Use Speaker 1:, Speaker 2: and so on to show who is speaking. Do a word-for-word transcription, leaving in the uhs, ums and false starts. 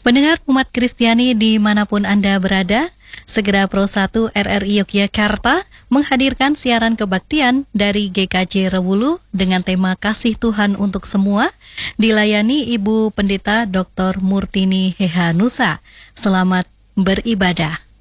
Speaker 1: Pendengar umat Kristiani dimanapun Anda berada, segera Pro satu R R I Yogyakarta menghadirkan siaran kebaktian dari G K J Rewulu dengan tema Kasih Tuhan untuk Semua, dilayani Ibu Pendeta Doktor Murtini Hehanusa. Selamat beribadah.